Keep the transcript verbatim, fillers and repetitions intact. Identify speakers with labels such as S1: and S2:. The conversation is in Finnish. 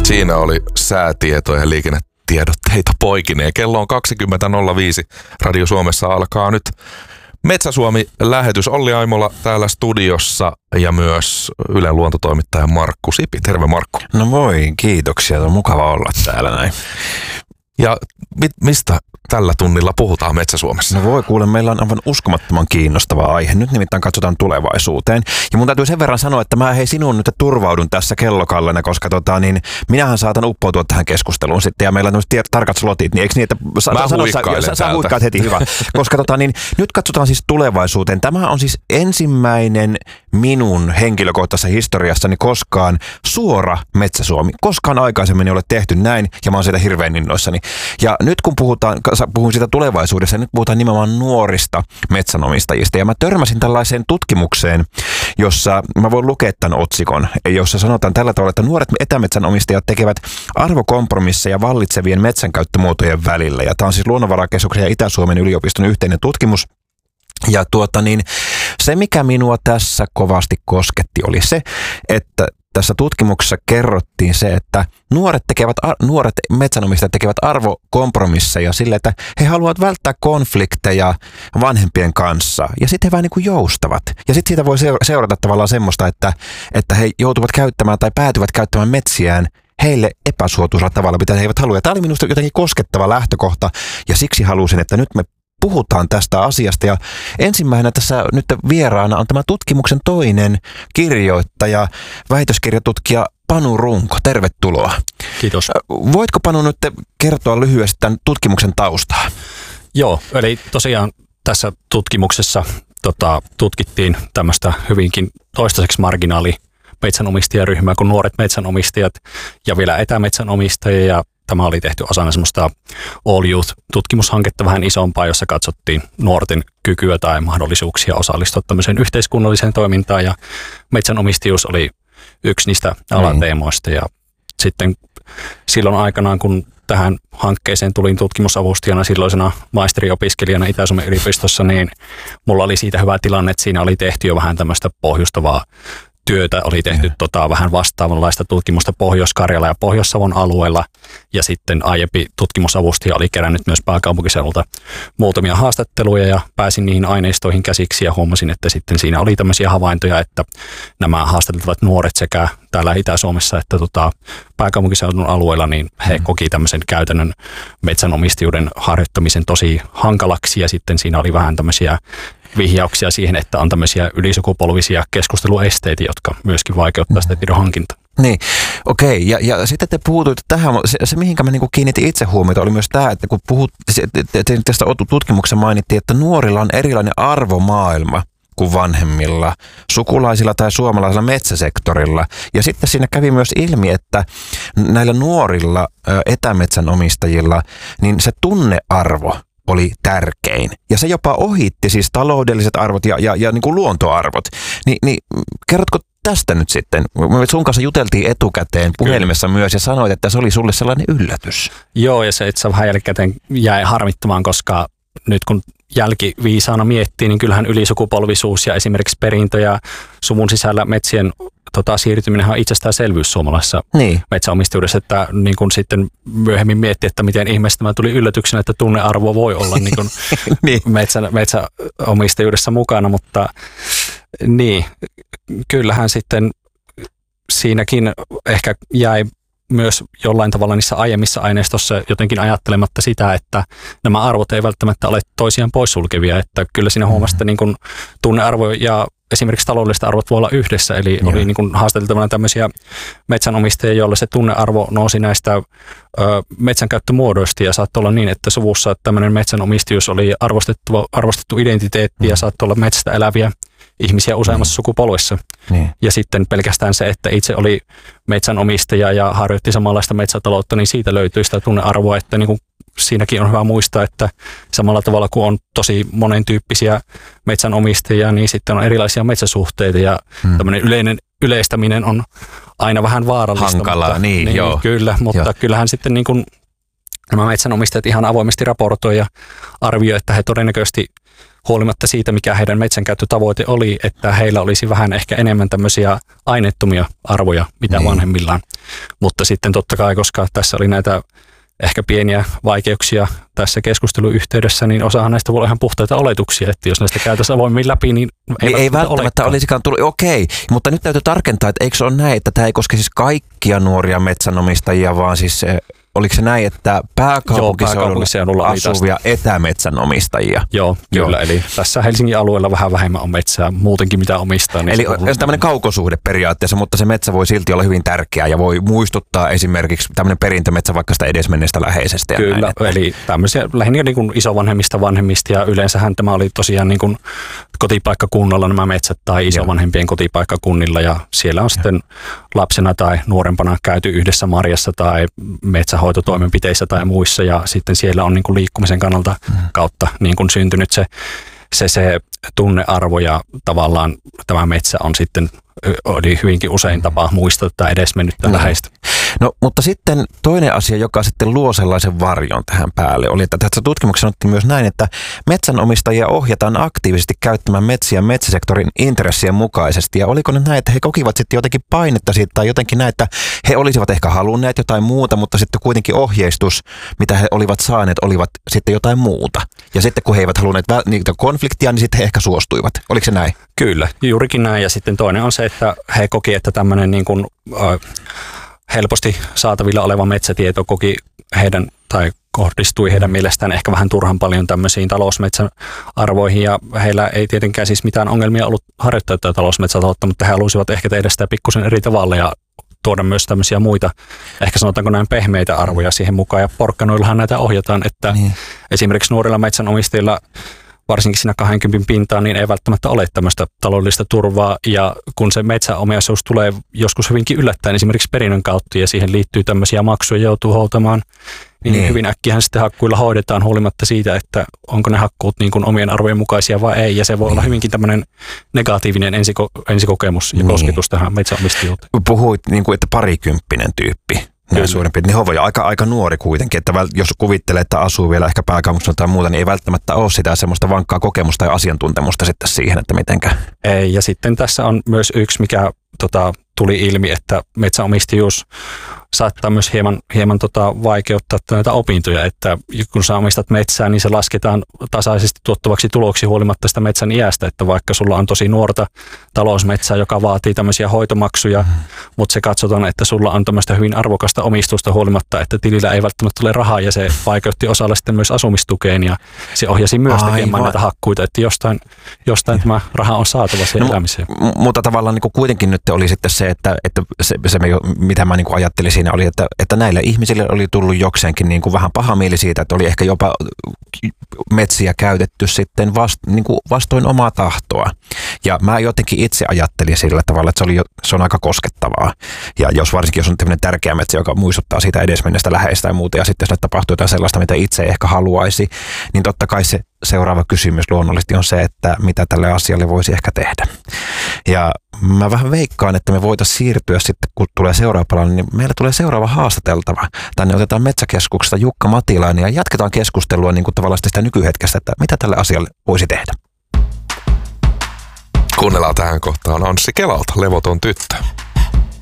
S1: Siinä oli säätietoja ja liikennetiedotteita poikineen. Kello on kaksikymmentä nolla viisi. Radio Suomessa alkaa nyt Metsä-Suomi-lähetys. Olli Aimola täällä studiossa ja myös Ylen luontotoimittaja Markku Sipi. Terve Markku.
S2: No moi, kiitoksia. On mukava olla täällä näin.
S1: Ja mit, mistä tällä tunnilla puhutaan Metsä-Suomessa?
S2: No voi kuule, meillä on aivan uskomattoman kiinnostava aihe. Nyt nimittäin katsotaan tulevaisuuteen. Ja mun täytyy sen verran sanoa, että mä hei sinun nyt turvaudun tässä kellokallena, koska tota, niin, minähän saatan uppoutua tähän keskusteluun sitten. Ja meillä on tämmöiset tarkat slotit, niin eikö niin, että sa,
S1: mä
S2: sano, sä, sä huikkaat heti, hyvä. Koska tota, niin, nyt katsotaan siis tulevaisuuteen. Tämä on siis ensimmäinen minun henkilökohtaisessa historiassani koskaan suora Metsä-Suomi. Koskaan aikaisemmin ei ole tehty näin, ja mä oon siitä hirveän innoissani. Ja nyt kun puhutaan, puhun siitä tulevaisuudessa, nyt puhutaan nimenomaan nuorista metsänomistajista. Ja mä törmäsin tällaiseen tutkimukseen, jossa mä voin lukea tämän otsikon, jossa sanotaan tällä tavalla, että nuoret etämetsänomistajat tekevät arvokompromisseja vallitsevien metsänkäyttömuotojen välillä. Ja tämä on siis Luonnonvarakeskuksen ja Itä-Suomen yliopiston yhteinen tutkimus. Ja tuota niin, se mikä minua tässä kovasti kosketti oli se, että tässä tutkimuksessa kerrottiin se, että nuoret, tekevät, nuoret metsänomistajat tekevät arvokompromisseja sille, että he haluavat välttää konflikteja vanhempien kanssa. Ja sitten he vähän niin kuin joustavat. Ja sitten siitä voi seurata tavallaan semmoista, että, että he joutuvat käyttämään tai päätyvät käyttämään metsiään heille epäsuotuisella tavalla, mitä he eivät halua. Ja tämä oli minusta jotenkin koskettava lähtökohta. Ja siksi halusin, että nyt me puhutaan tästä asiasta ja ensimmäisenä tässä nyt vieraana on tämä tutkimuksen toinen kirjoittaja, väitöskirjatutkija Panu Runko. Tervetuloa.
S3: Kiitos.
S2: Voitko Panu nyt kertoa lyhyesti tämän tutkimuksen taustaa?
S3: Joo, eli tosiaan tässä tutkimuksessa tota, tutkittiin tämmöistä hyvinkin toistaiseksi marginaali metsänomistajaryhmää kuin nuoret metsänomistajat ja vielä etämetsänomistajia ja tämä oli tehty osana semmoista All Youth-tutkimushanketta vähän isompaa, jossa katsottiin nuorten kykyä tai mahdollisuuksia osallistua tämmöiseen yhteiskunnalliseen toimintaan. Ja metsänomistajuus oli yksi niistä alateemoista. Ja sitten silloin aikanaan, kun tähän hankkeeseen tulin tutkimusavustajana silloisena maisteriopiskelijana Itä-Suomen yliopistossa, niin mulla oli siitä hyvä tilanne, että siinä oli tehty jo vähän tämmöistä pohjustavaa työtä, oli tehty tota, vähän vastaavanlaista tutkimusta Pohjois-Karjala ja Pohjois-Savon alueella ja sitten aiempi tutkimusavustaja oli kerännyt myös pääkaupunkiseudulta muutamia haastatteluja ja pääsin niihin aineistoihin käsiksi ja huomasin, että sitten siinä oli tämmöisiä havaintoja, että nämä haastateltavat nuoret sekä täällä Itä-Suomessa että tota, pääkaupunkiseudun alueella, niin he koki tämmöisen käytännön metsänomistajuuden harjoittamisen tosi hankalaksi ja sitten siinä oli vähän tämmöisiä vihjauksia siihen, että on tämmöisiä ylisukupolvisia keskusteluesteitä, jotka myöskin vaikeuttaa sitä tiedon hankintaa.
S2: Niin, okei. Okay. Ja, ja sitten te puhutuitte tähän, se, se mihinkä mä niin kiinnitin itse huomiota, oli myös tämä, että kun puhut, tästä tutkimuksessa mainittiin, että nuorilla on erilainen arvomaailma kuin vanhemmilla, sukulaisilla tai suomalaisilla metsäsektorilla. Ja sitten siinä kävi myös ilmi, että näillä nuorilla etämetsänomistajilla, niin se tunnearvo oli tärkein. Ja se jopa ohitti siis taloudelliset arvot ja, ja, ja niin kuin luontoarvot. Ni, niin kerrotko tästä nyt sitten? Me sun kanssa juteltiin etukäteen puhelimessa Kyllä. myös ja sanoit, että se oli sulle sellainen yllätys.
S3: Joo, ja se itse vähän jälkikäteen jäi harmittamaan, koska nyt kun jälkiviisaana miettii, niin kyllähän ylisukupolvisuus ja esimerkiksi perintö ja suvun sisällä metsien tota, siirtyminen on itsestäänselvyys suomalaisessa niin. metsäomistajuudessa, että niin kun sitten myöhemmin miettii, että miten ihmeessä tämä tuli yllätyksenä, että tunnearvo voi olla niin kun niin. Metsä, metsäomistajuudessa mukana, mutta niin, kyllähän sitten siinäkin ehkä jäi myös jollain tavalla niissä aiemmissa aineistossa jotenkin ajattelematta sitä, että nämä arvot ei välttämättä ole toisiaan poissulkevia, että kyllä siinä huomasi, että niin kuin tunnearvo ja esimerkiksi taloudelliset arvot voi olla yhdessä, eli Joo. oli niin kuin haastateltavana tämmöisiä metsänomistajia, joilla se tunnearvo nousi näistä ö, metsänkäyttömuodoista ja saattoi olla niin, että suvussa tämmöinen metsänomistajuus oli arvostettu, arvostettu identiteetti mm. ja saattoi olla metsästä eläviä ihmisiä useammassa niin. sukupolvessa. Niin. Ja sitten pelkästään se, että itse oli metsänomistaja ja harjoitti samanlaista metsätaloutta, niin siitä löytyy sitä tunnearvoa, että niin kuin siinäkin on hyvä muistaa, että samalla tavalla kuin on tosi monentyyppisiä metsänomistajia, niin sitten on erilaisia metsäsuhteita ja hmm. tämmöinen yleinen yleistäminen on aina vähän vaarallista.
S2: Hankalaa,
S3: mutta,
S2: niin,
S3: niin
S2: joo.
S3: Kyllä, mutta joo. kyllähän sitten niin kuin nämä metsänomistajat ihan avoimesti raportoi ja arvioi, että he todennäköisesti huolimatta siitä, mikä heidän metsänkäyttötavoite oli, että heillä olisi vähän ehkä enemmän tämmöisiä aineettomia arvoja, mitä niin. vanhemmillaan. Mutta sitten totta kai, koska tässä oli näitä ehkä pieniä vaikeuksia tässä keskustelun yhteydessä, niin osahan näistä voi olla ihan puhtaita oletuksia, että jos näistä käytäisiin avoimmin läpi, niin ei,
S2: ei, ei välttämättä
S3: olekaan.
S2: olisikaan tullut. Okei, mutta nyt täytyy tarkentaa, että eikö se ole näin, että tämä ei koske siis kaikkia nuoria metsänomistajia, vaan siis oliko se näin, että pääkaupunkiseudulla asuvia etämetsänomistajia?
S3: Joo, kyllä. Joo. Eli tässä Helsingin alueella vähän vähemmän on metsää muutenkin mitä omistaa. Niin
S2: eli on tämmöinen kaukosuhde periaatteessa, mutta se metsä voi silti olla hyvin tärkeä ja voi muistuttaa esimerkiksi tämmöinen perintömetsä vaikka sitä edesmenneestä läheisestä.
S3: Kyllä,
S2: näin, että
S3: eli tämmöisiä lähinnä niin kuin isovanhemmista vanhemmista ja yleensähän tämä oli tosiaan niin kuin kotipaikkakunnalla nämä metsät tai isovanhempien kotipaikkakunnilla ja siellä on sitten lapsena tai nuorempana käyty yhdessä marjassa tai metsähoitotoimenpiteissä tai muissa ja sitten siellä on niin kuin liikkumisen kannalta kautta niin kuin syntynyt se, se, se tunnearvo ja tavallaan tämä metsä on sitten oli hyvinkin usein tapa muistaa tätä edesmennyttä no. läheistä.
S2: No, mutta sitten toinen asia, joka sitten luo sellaisen varjon tähän päälle, oli, että tässä tutkimuksessa sanottiin myös näin, että metsänomistajia ohjataan aktiivisesti käyttämään metsiä metsäsektorin intressien mukaisesti. Ja oliko ne näin, että he kokivat sitten jotenkin painetta siitä tai jotenkin näin, että he olisivat ehkä halunneet jotain muuta, mutta sitten kuitenkin ohjeistus, mitä he olivat saaneet, olivat sitten jotain muuta. Ja sitten kun he eivät halunneet niitä konfliktia, niin sitten he ehkä suostuivat. Oliko se näin?
S3: Kyllä, juurikin näin. Ja sitten toinen on se, että he koki, että tämmöinen niin kuin, äh, helposti saatavilla oleva metsätieto koki heidän tai kohdistui heidän mielestään ehkä vähän turhan paljon tämmöisiin talousmetsäarvoihin ja heillä ei tietenkään siis mitään ongelmia ollut harjoittaa tätä talousmetsätaloutta, mutta he halusivat ehkä tehdä sitä pikkusen eri tavalla ja tuoda myös tämmöisiä muita, ehkä sanotaanko näin pehmeitä arvoja siihen mukaan ja porkkanoillahan näitä ohjataan, että niin. esimerkiksi nuorilla metsänomistajilla varsinkin siinä kaksikymmentä pintaan, niin ei välttämättä ole tämmöistä taloudellista turvaa. Ja kun se metsäomaisuus tulee joskus hyvinkin yllättäen esimerkiksi perinnön kautta ja siihen liittyy tämmöisiä maksuja joutuu hoitamaan, niin, niin hyvin äkkiähän sitten hakkuilla hoidetaan huolimatta siitä, että onko ne hakkuut niin kuin omien arvojen mukaisia vai ei. Ja se voi olla hyvinkin tämmöinen negatiivinen ensiko, ensikokemus ja niin. kosketus tähän metsäomistajuuteen.
S2: Puhuit niin kuin, että parikymppinen tyyppi. Niin he voi aika, aika nuori kuitenkin, että jos kuvittelee, että asuu vielä ehkä pääkaupunkiseudulla tai muuta, niin ei välttämättä ole sitä semmoista vankkaa kokemusta ja asiantuntemusta sitten siihen, että mitenkä.
S3: Ei, ja sitten tässä on myös yksi, mikä tota, tuli ilmi, että metsäomistajuus saattaa myös hieman, hieman tota, vaikeuttaa näitä opintoja, että kun sä omistat metsää, niin se lasketaan tasaisesti tuottavaksi tuloksi huolimatta sitä metsän iästä, että vaikka sulla on tosi nuorta talousmetsää, joka vaatii tämmöisiä hoitomaksuja, mm. mutta se katsotaan, että sulla on tämmöistä hyvin arvokasta omistusta huolimatta, että tilillä ei välttämättä tule rahaa ja se vaikeutti osalle sitten myös asumistukeen ja se ohjasi myös Aivan. tekemään näitä hakkuita, että jostain, jostain tämä raha on saatava siihen no, elämiseen.
S2: M- mutta tavallaan niin kuin kuitenkin nyt oli sitten se, että, että se, se mitä mä niin kuin ajattelin siinä oli, että, että näille ihmisille oli tullut jokseenkin niin kuin vähän paha mieli siitä, että oli ehkä jopa metsiä käytetty sitten vast, niin kuin vastoin omaa tahtoa. Ja mä jotenkin itse ajattelin sillä tavalla, että se, oli, se on aika koskettavaa. Ja jos varsinkin jos on tämmöinen tärkeä metsä, joka muistuttaa siitä edesmenneestä läheistä ja muuta, ja sitten jos tapahtuu jotain sellaista, mitä itse ei ehkä haluaisi, niin totta kai se seuraava kysymys luonnollisesti on se, että mitä tälle asialle voisi ehkä tehdä. Ja mä vähän veikkaan, että me voitaisiin siirtyä sitten, kun tulee seuraava palanen, niin meillä tulee seuraava haastateltava. Tänne otetaan Metsäkeskuksesta Jukka Matilainen ja jatketaan keskustelua niin kuin tavallaan sitä nykyhetkestä, että mitä tälle asialle voisi tehdä.
S1: Kuunnellaan tähän kohtaan Anssi Kelalta, Levoton tyttö.